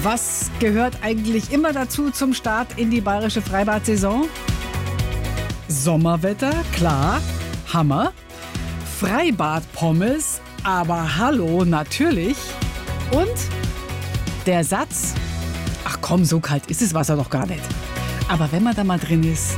Was gehört eigentlich immer dazu zum Start in die bayerische Freibad-Saison? Sommerwetter, klar, Hammer. Freibad-Pommes, aber hallo, natürlich. Und der Satz, ach komm, so kalt ist das Wasser doch gar nicht. Aber wenn man da mal drin ist,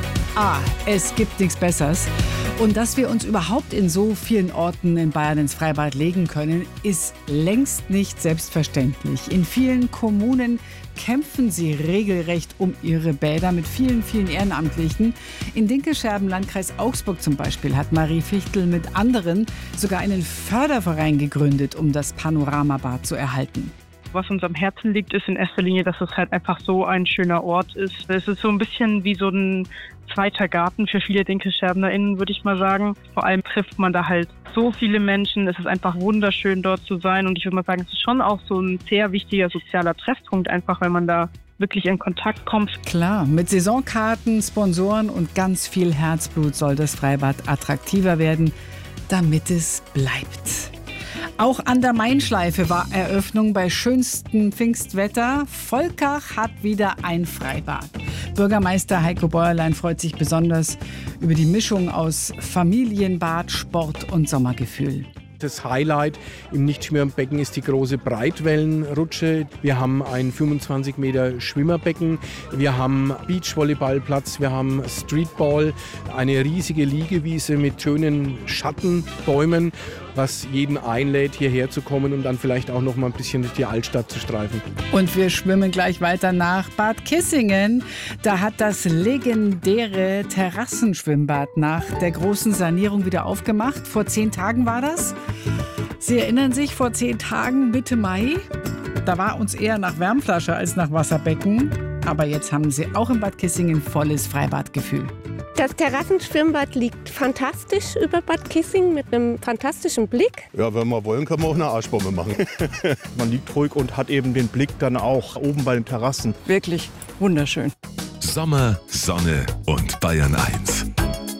es gibt nichts Besseres. Und dass wir uns überhaupt in so vielen Orten in Bayern ins Freibad legen können, ist längst nicht selbstverständlich. In vielen Kommunen kämpfen sie regelrecht um ihre Bäder mit vielen, vielen Ehrenamtlichen. In Dinkelscherben, Landkreis Augsburg zum Beispiel, hat Marie Fichtel mit anderen sogar einen Förderverein gegründet, um das Panoramabad zu erhalten. Was uns am Herzen liegt, ist in erster Linie, dass es halt einfach so ein schöner Ort ist. Es ist so ein bisschen wie so ein zweiter Garten für viele DinkelscherbenerInnen, würde ich mal sagen. Vor allem trifft man da halt so viele Menschen. Es ist einfach wunderschön, dort zu sein. Und ich würde mal sagen, es ist schon auch so ein sehr wichtiger sozialer Treffpunkt, einfach weil man da wirklich in Kontakt kommt. Klar, mit Saisonkarten, Sponsoren und ganz viel Herzblut soll das Freibad attraktiver werden, damit es bleibt. Auch an der Mainschleife war Eröffnung bei schönstem Pfingstwetter. Volkach hat wieder ein Freibad. Bürgermeister Heiko Bäuerlein freut sich besonders über die Mischung aus Familienbad, Sport und Sommergefühl. Das Highlight im Nichtschwimmerbecken ist die große Breitwellenrutsche. Wir haben ein 25 Meter Schwimmerbecken, wir haben Beachvolleyballplatz, wir haben Streetball, eine riesige Liegewiese mit schönen Schattenbäumen, was jeden einlädt, hierher zu kommen und dann vielleicht auch noch mal ein bisschen durch die Altstadt zu streifen. Und wir schwimmen gleich weiter nach Bad Kissingen. Da hat das legendäre Terrassenschwimmbad nach der großen Sanierung wieder aufgemacht. Vor 10 Tagen war das. Sie erinnern sich, vor 10 Tagen, Mitte Mai, da war uns eher nach Wärmflasche als nach Wasserbecken. Aber jetzt haben sie auch in Bad Kissingen volles Freibadgefühl. Das Terrassenschwimmbad liegt fantastisch über Bad Kissingen mit einem fantastischen Blick. Ja, wenn wir wollen, können wir auch eine Arschbombe machen. Man liegt ruhig und hat eben den Blick dann auch oben bei den Terrassen. Wirklich wunderschön. Sommer, Sonne und Bayern 1.